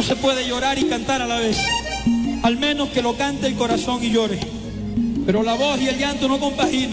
se puede llorar y cantar a la vez. Al menos que lo cante el corazón y llore. Pero la voz y el llanto no compaginan.